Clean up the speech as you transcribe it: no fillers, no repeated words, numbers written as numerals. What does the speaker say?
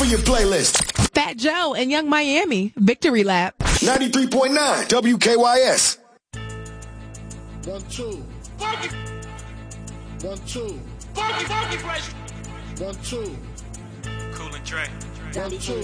your playlist. Fat Joe and Young Miami, Victory Lap. 93.9 WKYS. 1, 2. 1, 2. 1, 2. Cool and Dre. 1, 2.